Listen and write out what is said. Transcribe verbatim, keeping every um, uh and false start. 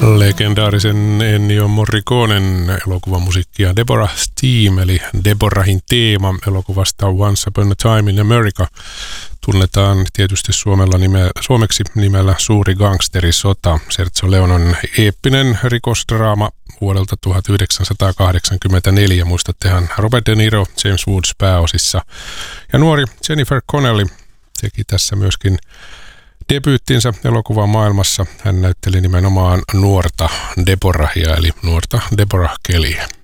Legendaarisen Ennio Morriconen elokuvan musiikkia Deborah's Theme, eli Deborrahin teema elokuvasta Once Upon a Time in America. Tunnetaan tietysti Suomella nime, suomeksi nimellä Suuri gangsterisota. Sergio Leonen eeppinen rikosdraama vuodelta tuhatyhdeksänsataakahdeksankymmentäneljä. Muistattehan Robert De Niro, James Woods pääosissa. Ja nuori Jennifer Connelly teki tässä myöskin debyyttinsä elokuvan maailmassa. Hän näytteli nimenomaan nuorta Deborahia, eli nuorta Deborah Kellyä.